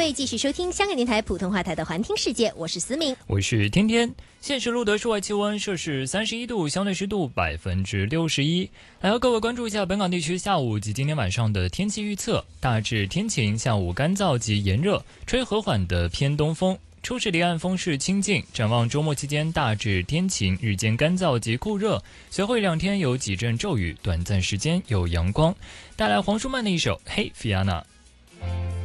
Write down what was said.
位继续收听香港电台普通话台的环听世界，我是思明， 我是天天。现时录得室外气温摄氏31度，相对湿度61%。来和各位关注一下本港地区下午及今天晚上的天气预测。大致天晴，下午干燥及炎热，吹和缓的偏东风。初时离岸风势清劲，展望周末期间大致天晴，日间干燥及酷热，随后2天有几阵骤雨，短暂时间有阳光。带来黄舒曼的一首《嘿，菲亚娜》。